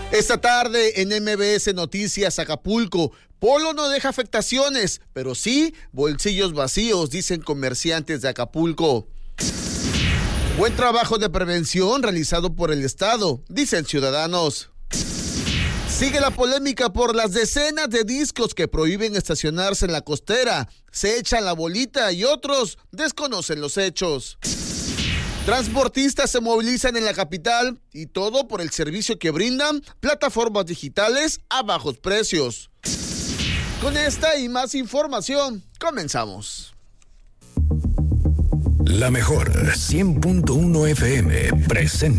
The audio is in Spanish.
Esta tarde en MBS Noticias Acapulco, Polo no deja afectaciones, pero sí bolsillos vacíos, dicen comerciantes de Acapulco. Buen trabajo de prevención realizado por el Estado, dicen ciudadanos. Sigue la polémica por las decenas de discos que prohíben estacionarse en la costera. Se echan la bolita y otros desconocen los hechos. Transportistas se movilizan en la capital y todo por el servicio que brindan plataformas digitales a bajos precios. Con esta y más información, comenzamos. La mejor 100.1 FM presenta.